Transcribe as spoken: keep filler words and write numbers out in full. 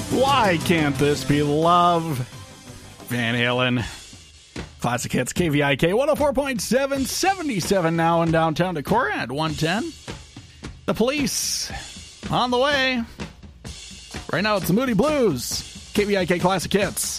Why can't this be love? Van Halen. Classic hits, K V I K one oh four point seven, seventy-seven now in downtown Decorah at one ten. The Police on the way. Right now it's the Moody Blues. K V I K Classic Hits.